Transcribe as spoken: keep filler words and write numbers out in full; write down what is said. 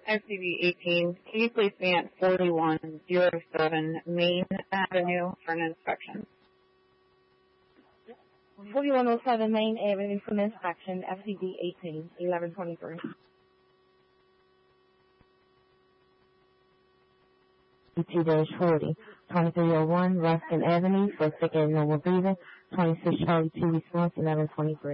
S C V eighteen, can you please be at forty-one oh seven Main Avenue for an inspection? forty-one oh seven Main Avenue for an inspection, F C V eighteen, eleven twenty-three. two forty, twenty-three oh one Ruskin Avenue for sick and normal breathing, twenty-six Charlie two response, eleven twenty-three.